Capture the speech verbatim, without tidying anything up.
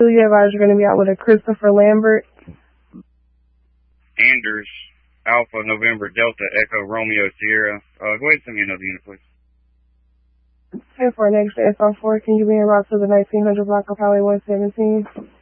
You advise you're going to be out with a Christopher Lambert. Anders, Alpha, November, Delta, Echo, Romeo, Sierra. Uh, go ahead and send me another unit, please. And for our next S R four, can you be en route to the nineteen hundred block of Highway one seventeen?